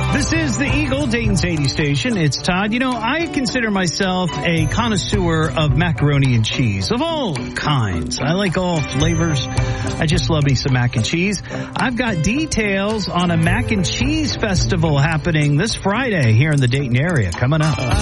This is the Eagle, Dayton's 80 station. It's Todd. You know, I consider myself a connoisseur of macaroni and cheese of all kinds. I like all flavors. I just love me some mac and cheese. I've got details on a mac and cheese festival happening this Friday here in the Dayton area coming up.